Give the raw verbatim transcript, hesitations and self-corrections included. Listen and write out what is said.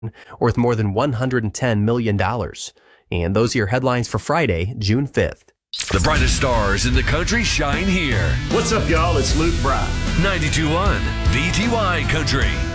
worth more than one hundred ten million dollars. And those are your headlines for Friday, June fifth. The brightest stars in the country shine here. What's up, y'all? It's Luke Bryan. ninety-two point one V T Y Country.